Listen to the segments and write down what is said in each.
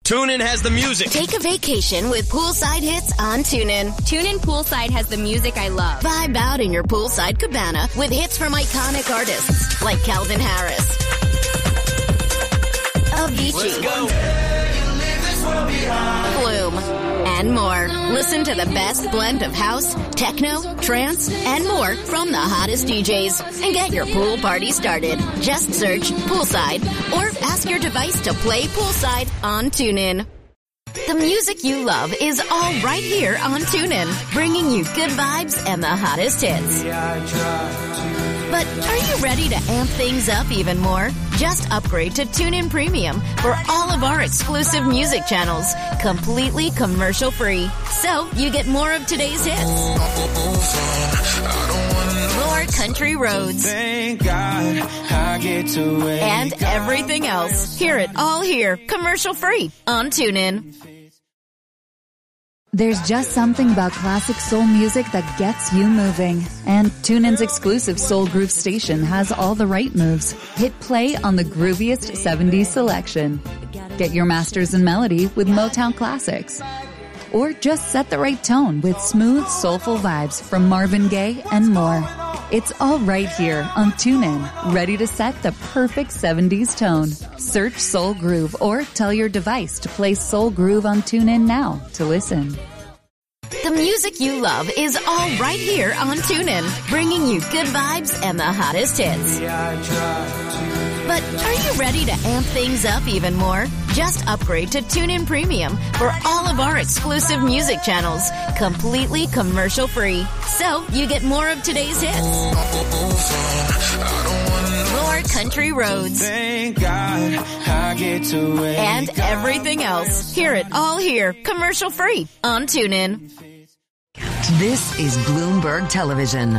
TuneIn has the music. Take a vacation with poolside hits on TuneIn. TuneIn Poolside has the music I love. Vibe out in your poolside cabana with hits from iconic artists like Calvin Harris, Avicii, Flume, and more. Listen to the best blend of house, techno, trance, and more from the hottest DJs. And get your pool party started. Just search Poolside or ask your device to play Poolside on TuneIn. The music you love is all right here on TuneIn, bringing you good vibes and the hottest hits. But are you ready to amp things up even more? Just upgrade to TuneIn Premium for all of our exclusive music channels, completely commercial-free. So you get more of today's hits, more country roads, and everything else. Hear it all here, commercial-free on TuneIn. There's just something about classic soul music that gets you moving. And TuneIn's exclusive Soul Groove station has all the right moves. Hit play on the grooviest 70s selection. Get your masters in melody with Motown classics. Or just set the right tone with smooth, soulful vibes from Marvin Gaye and more. It's all right here on TuneIn, ready to set the perfect 70s tone. Search Soul Groove or tell your device to play Soul Groove on TuneIn now to listen. The music you love is all right here on TuneIn, bringing you good vibes and the hottest hits. But are you ready to amp things up even more? Just upgrade to TuneIn Premium for all of our exclusive music channels, completely commercial-free. So you get more of today's hits, more country roads, and everything else. Hear it all here, commercial-free on TuneIn. This is Bloomberg Television.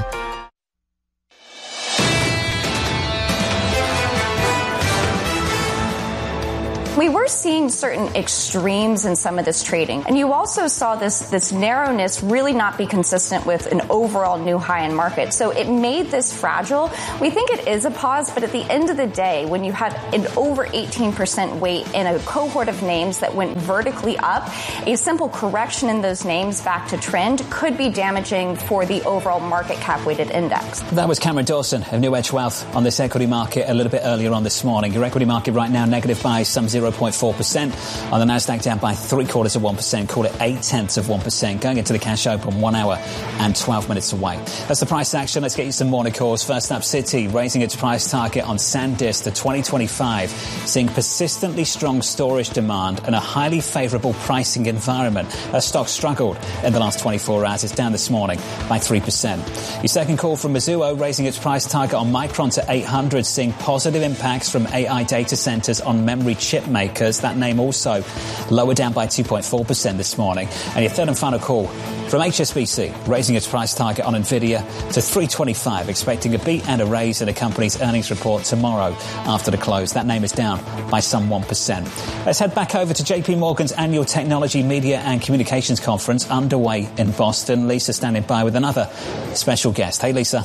We were seeing certain extremes in some of this trading. And you also saw this narrowness really not be consistent with an overall new high-end market. So it made this fragile. We think it is a pause, but at the end of the day, when you had an over 18% weight in a cohort of names that went vertically up, a simple correction in those names back to trend could be damaging for the overall market cap weighted index. That was Cameron Dawson of New Edge Wealth on this equity market a little bit earlier on this morning. Your equity market right now negative by some 0.4%. On the Nasdaq down by 0.75%, call it 0.8%. Going into the cash open 1 hour and 12 minutes away. That's the price action. Let's get you some morning calls. First up, Citi raising its price target on SanDisk to 2025, seeing persistently strong storage demand and a highly favourable pricing environment. That stock struggled in the last 24 hours. It's down this morning by 3%. Your second call from Mizuho raising its price target on Micron to 800, seeing positive impacts from AI data centres on memory chip makers. That name also lower down by 2.4% this morning. And your third and final call from HSBC, raising its price target on Nvidia to 325, expecting a beat and a raise in the company's earnings report tomorrow after the close. That name is down by some 1%. Let's head back over to JP Morgan's annual Technology, Media and Communications Conference underway in Boston. Lisa standing by with another special guest. Hey, Lisa.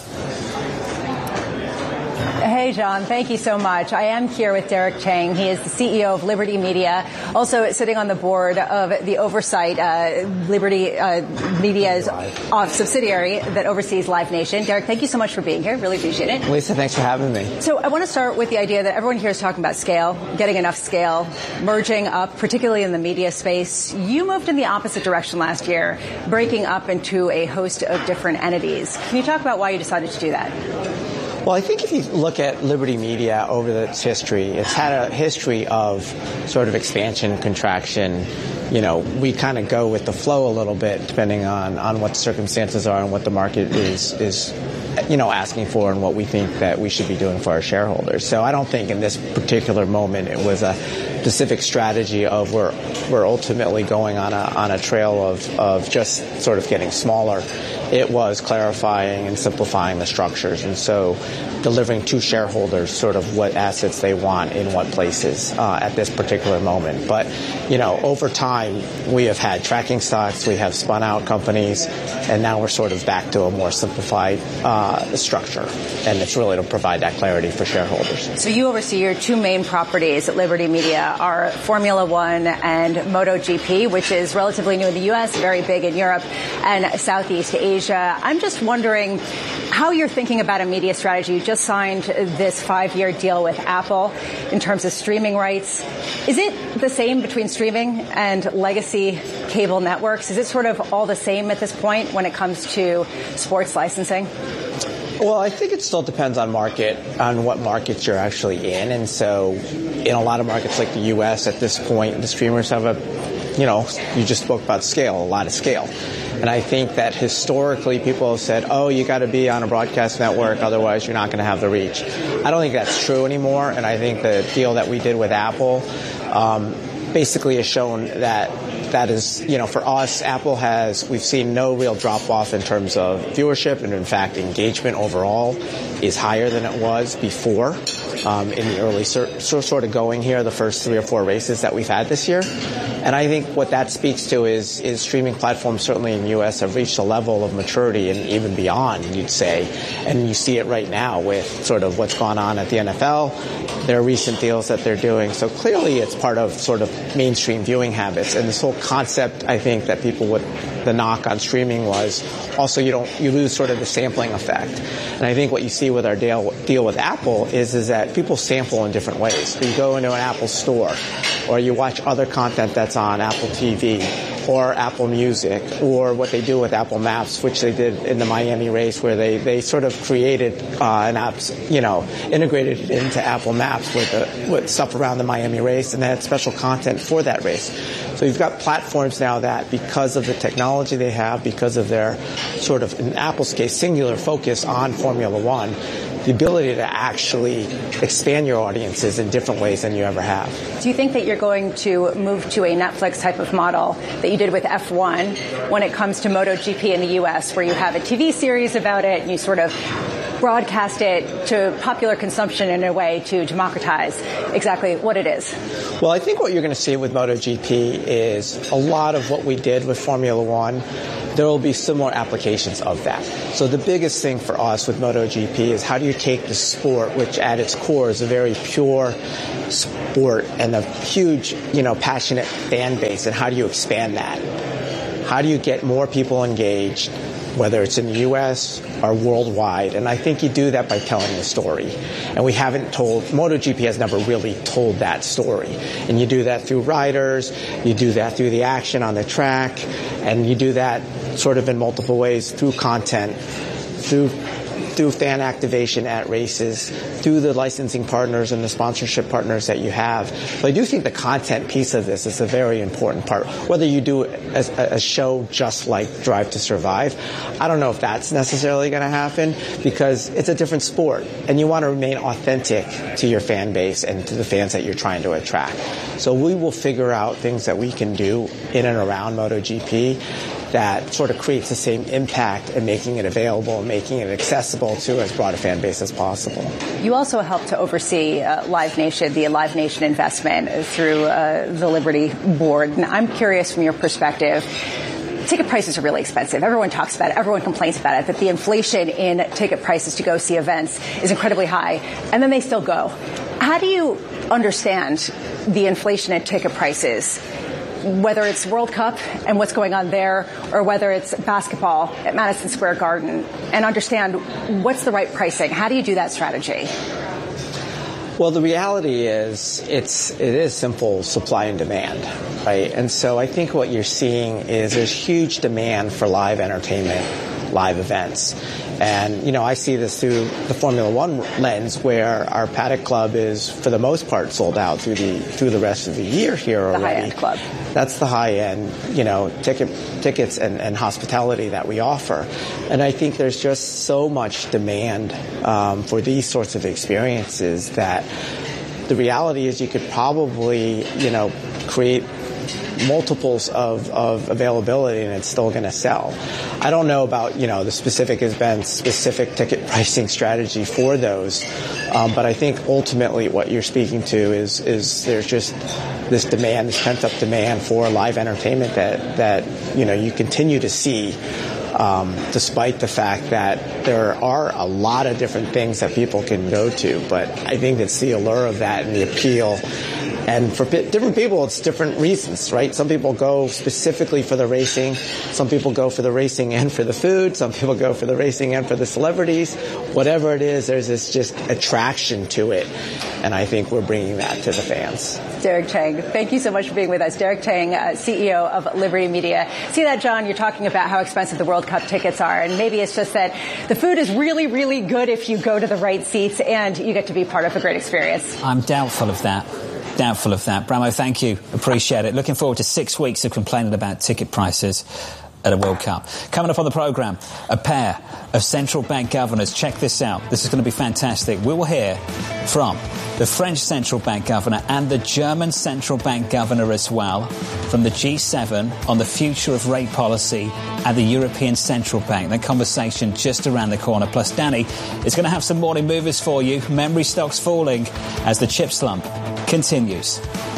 Hey, John. Thank you so much. I am here with Derek Chang. He is the CEO of Liberty Media, also sitting on the board of the Oversight, Liberty Media's subsidiary that oversees Live Nation. Derek, thank you so much for being here. Really appreciate it. Lisa, thanks for having me. So I want to start with the idea that everyone here is talking about scale, getting enough scale, merging up, particularly in the media space. You moved in the opposite direction last year, breaking up into a host of different entities. Can you talk about why you decided to do that? Well, I think if you look at Liberty Media over its history, it's had a history of sort of expansion, contraction. You know, we kind of go with the flow a little bit depending on what the circumstances are and what the market is asking for and what we think that we should be doing for our shareholders. So I don't think in this particular moment it was a specific strategy of we're ultimately going on a trail of just sort of getting smaller. It was clarifying and simplifying the structures, and so delivering to shareholders sort of what assets they want in what places at this particular moment. But, over time, we have had tracking stocks, we have spun out companies, and now we're sort of back to a more simplified structure. And it's really to provide that clarity for shareholders. So you oversee your two main properties at Liberty Media are Formula One and MotoGP, which is relatively new in the U.S., very big in Europe and Southeast Asia. I'm just wondering how you're thinking about a media strategy. You just signed this 5-year deal with Apple in terms of streaming rights. Is it the same between streaming and legacy cable networks? Is it sort of all the same at this point when it comes to sports licensing? Well, I think it still depends on what markets you're actually in. And so in a lot of markets like the U.S. at this point, the streamers have you just spoke about scale, a lot of scale. And I think that historically people have said, you got to be on a broadcast network, otherwise you're not going to have the reach. I don't think that's true anymore. And I think the deal that we did with Apple basically has shown that is, for us, we've seen no real drop-off in terms of viewership, and in fact, engagement overall is higher than it was before in the early sort of going here, the first 3 or 4 races that we've had this year. And I think what that speaks to is streaming platforms certainly in the U.S. have reached a level of maturity and even beyond, you'd say. And you see it right now with sort of what's gone on at the NFL, their recent deals that they're doing. So clearly it's part of sort of mainstream viewing habits. And this whole concept, I think, that the knock on streaming was also you lose sort of the sampling effect. And I think what you see with our deal with Apple is that people sample in different ways. So you go into an Apple store, or you watch other content that's on Apple TV or Apple Music, or what they do with Apple Maps, which they did in the Miami race, where they sort of created an app, integrated it into Apple Maps with stuff around the Miami race, and they had special content for that race. So you've got platforms now that, because of the technology they have, because of their sort of, in Apple's case, singular focus on Formula One, the ability to actually expand your audiences in different ways than you ever have. Do you think that you're going to move to a Netflix type of model that you did with F1 when it comes to MotoGP in the U.S., where you have a TV series about it and you sort of broadcast it to popular consumption in a way to democratize exactly what it is? Well, I think what you're going to see with MotoGP is a lot of what we did with Formula One. There will be similar applications of that. So the biggest thing for us with MotoGP is how do you take the sport, which at its core is a very pure sport and a huge, passionate fan base, and how do you expand that? How do you get more people engaged, whether it's in the U.S. or worldwide? And I think you do that by telling the story. And MotoGP has never really told that story. And you do that through riders, you do that through the action on the track, and you do that sort of in multiple ways, through content, through fan activation at races, through the licensing partners and the sponsorship partners that you have. So I do think the content piece of this is a very important part. Whether you do a show just like Drive to Survive, I don't know if that's necessarily going to happen, because it's a different sport, and you want to remain authentic to your fan base and to the fans that you're trying to attract. So we will figure out things that we can do in and around MotoGP that sort of creates the same impact and making it available and making it accessible to as broad a fan base as possible. You also help to oversee Live Nation, the Live Nation investment through the Liberty board. And I'm curious from your perspective, ticket prices are really expensive. Everyone talks about it. Everyone complains about it, that the inflation in ticket prices to go see events is incredibly high, and then they still go. How do you understand the inflation in ticket prices, whether it's World Cup and what's going on there, or whether it's basketball at Madison Square Garden, and understand what's the right pricing? How do you do that strategy? Well, the reality is it is simple supply and demand, right? And so I think what you're seeing is there's huge demand for live entertainment, live events. And, I see this through the Formula One lens, where our Paddock Club is, for the most part, sold out through the rest of the year here already. The high-end club. That's the high-end, tickets and hospitality that we offer. And I think there's just so much demand for these sorts of experiences that the reality is you could probably, create multiples of availability, and it's still going to sell. I don't know about, the specific ticket pricing strategy for those, but I think ultimately what you're speaking to is there's just this demand, this pent-up demand for live entertainment that you continue to see, despite the fact that there are a lot of different things that people can go to. But I think that's the allure of that and the appeal. And for different people, it's different reasons, right? Some people go specifically for the racing. Some people go for the racing and for the food. Some people go for the racing and for the celebrities. Whatever it is, there's this just attraction to it. And I think we're bringing that to the fans. Derek Chang, thank you so much for being with us. Derek Chang, CEO of Liberty Media. See that, John? You're talking about how expensive the World Cup tickets are, and maybe it's just that the food is really, really good if you go to the right seats and you get to be part of a great experience. I'm doubtful of that. Bramo, thank you. Appreciate it. Looking forward to 6 weeks of complaining about ticket prices at a World Cup. Coming up on the programme, a pair of central bank governors. Check this out. This is going to be fantastic. We will hear from the French central bank governor and the German central bank governor as well, from the G7 on the future of rate policy at the European Central Bank. That conversation just around the corner. Plus, Danny is going to have some morning movers for you. Memory stocks falling as the chip slump continues.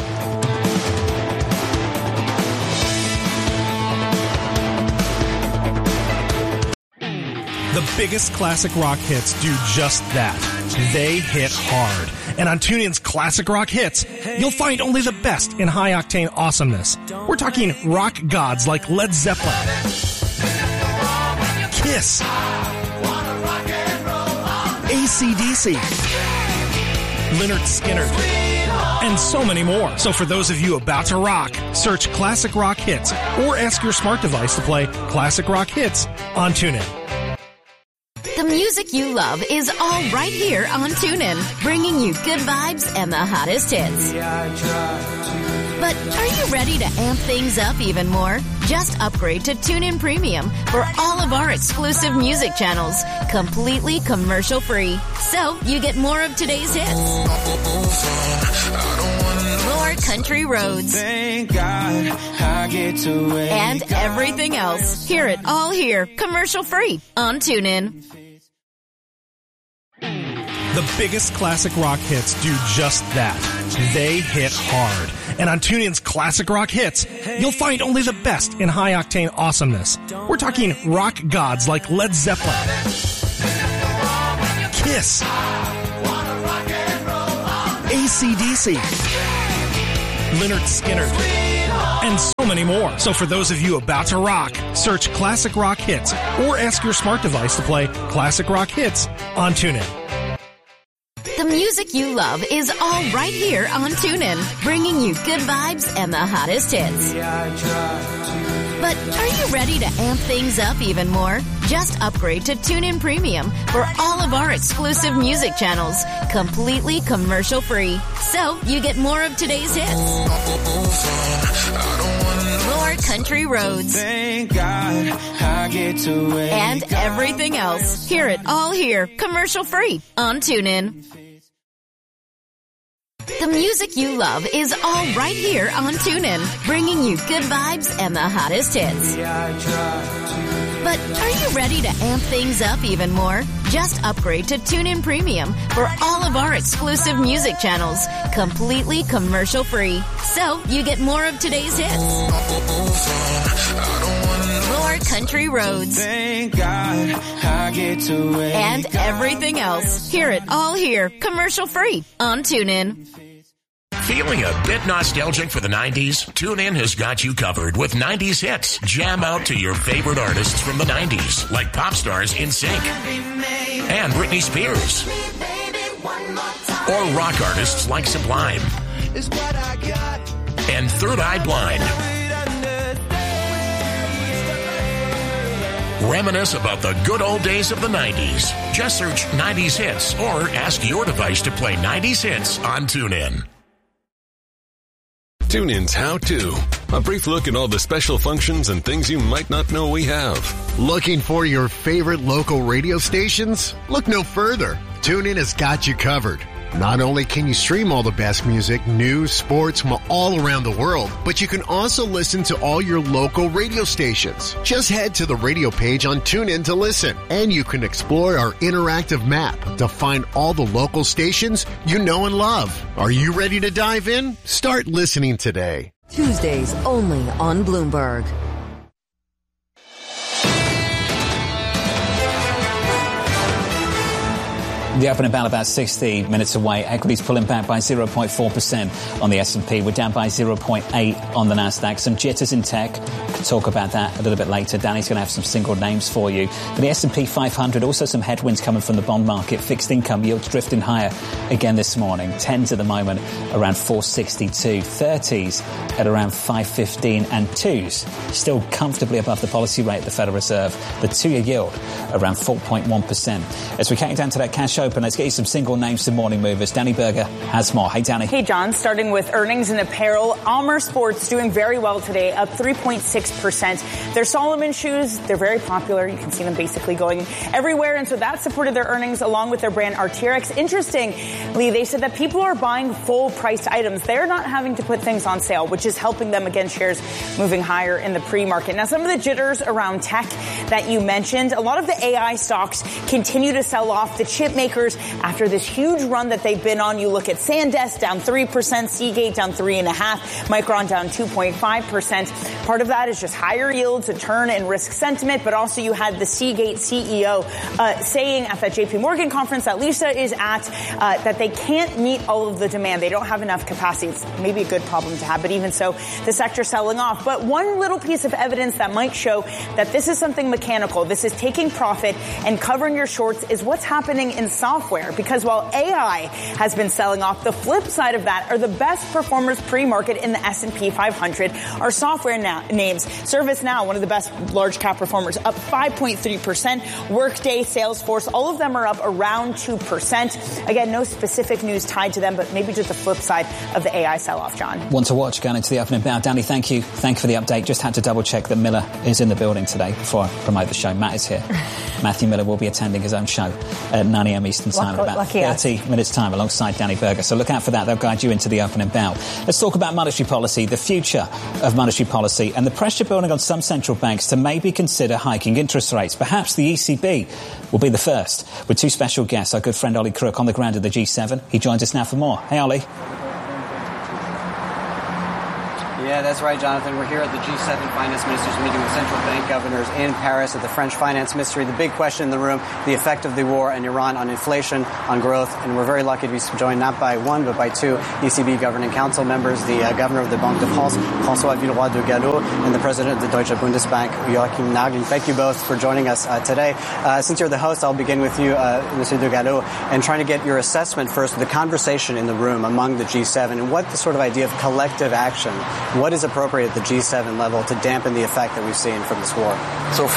The biggest classic rock hits do just that. They hit hard. And on TuneIn's Classic Rock Hits, you'll find only the best in high-octane awesomeness. We're talking rock gods like Led Zeppelin, Kiss, AC/DC, Lynyrd Skynyrd, and so many more. So for those of you about to rock, search Classic Rock Hits or ask your smart device to play Classic Rock Hits on TuneIn. The music you love is all right here on TuneIn, bringing you good vibes and the hottest hits. But are you ready to amp things up even more? Just upgrade to TuneIn Premium for all of our exclusive music channels, completely commercial-free. So you get more of today's hits, more country roads, and everything else. Hear it all here, commercial-free on TuneIn. The biggest classic rock hits do just that. They hit hard. And on TuneIn's Classic Rock Hits, you'll find only the best in high-octane awesomeness. We're talking rock gods like Led Zeppelin, Kiss, AC/DC, Lynyrd Skynyrd, and so many more. So for those of you about to rock, search Classic Rock Hits or ask your smart device to play Classic Rock Hits on TuneIn. The music you love is all right here on TuneIn, bringing you good vibes and the hottest hits. But are you ready to amp things up even more? Just upgrade to TuneIn Premium for all of our exclusive music channels, completely commercial-free. So you get more of today's hits, more country roads, and everything else. Hear it all here, commercial-free on TuneIn. The music you love is all right here on TuneIn, bringing you good vibes and the hottest hits. But are you ready to amp things up even more? Just upgrade to TuneIn Premium for all of our exclusive music channels, completely commercial-free. So you get more of today's hits, more country roads, and everything else. Hear it all here, commercial-free on TuneIn. Feeling a bit nostalgic for the 90s? TuneIn has got you covered with 90s hits. Jam out to your favorite artists from the 90s, like pop stars NSYNC and Britney Spears, or rock artists like Sublime and Third Eye Blind. Reminisce about the good old days of the 90s. Just search 90s hits or ask your device to play 90s hits on TuneIn. TuneIn's How To. A brief look at all the special functions and things you might not know we have. Looking for your favorite local radio stations? Look no further. TuneIn has got you covered. Not only can you stream all the best music, news, sports from all around the world, but you can also listen to all your local radio stations. Just head to the radio page on TuneIn to listen, and you can explore our interactive map to find all the local stations you know and love. Are you ready to dive in? Start listening today. Tuesdays only on Bloomberg. The opening bell about 60 minutes away. Equities pulling back by 0.4% on the S&P. We're down by 0.8 on the Nasdaq. Some jitters in tech. We'll talk about that a little bit later. Danny's going to have some single names for you. For the S&P 500, also some headwinds coming from the bond market. Fixed income yields drifting higher again this morning. 10s at the moment around 462. 30s at around 515. And 2s still comfortably above the policy rate at the Federal Reserve. The 2-year yield around 4.1%. As we count down to that cash open, let's get you some single names to morning movers. Danny Berger has more. Hey, Danny. Hey, John. Starting with earnings and apparel, Amer Sports doing very well today, up 3.6%. Their Solomon shoes, they're very popular. You can see them basically going everywhere, and so that supported their earnings along with their brand Arc'teryx. Interestingly, they said that people are buying full-priced items. They're not having to put things on sale, which is helping them against shares moving higher in the pre-market. Now, some of the jitters around tech that you mentioned, a lot of the AI stocks continue to sell off. The chip makers, after this huge run that they've been on, you look at SanDisk down 3%, Seagate down 3.5%, Micron down 2.5%. Part of that is just higher yields, a turn in risk sentiment, but also you had the Seagate CEO saying at that JP Morgan conference that Lisa is at that they can't meet all of the demand. They don't have enough capacity. It's maybe a good problem to have, but even so, the sector's selling off. But one little piece of evidence that might show that this is something mechanical, this is taking profit and covering your shorts, is what's happening in software, because while AI has been selling off, the flip side of that are the best performers pre-market in the S&P 500 are software names. ServiceNow, one of the best large cap performers, up 5.3%. Workday, Salesforce, all of them are up around 2%. Again, no specific news tied to them, but maybe just the flip side of the AI sell-off, John. One to watch going into the opening bow. Danny, thank you. Thank you for the update. Just had to double check that Miller is in the building today before I promote the show. Matt is here. Matthew Miller will be attending his own show at 9 a.m. Eastern Time in about 30 minutes' time alongside Danny Berger. So look out for that. They'll guide you into the opening bell. Let's talk about monetary policy, the future of monetary policy, and the pressure building on some central banks to maybe consider hiking interest rates. Perhaps the ECB will be the first. With two special guests, our good friend Ollie Crook on the ground at the G7. He joins us now for more. Hey, Ollie. Yeah, that's right, Jonathan. We're here at the G7 finance ministers meeting with central bank governors in Paris at the French finance ministry. The big question in the room, the effect of the war in Iran on inflation, on growth. And we're very lucky to be joined not by one, but by two ECB governing council members, the governor of the Banque de France, François Villeroy de Galhau, and the president of the Deutsche Bundesbank, Joachim Nagel. Thank you both for joining us today. Since you're the host, I'll begin with you, Mr. de Galhau, and trying to get your assessment first of the conversation in the room among the G7 and what the sort of idea of collective action, what is appropriate at the G7 level to dampen the effect that we've seen from this war? So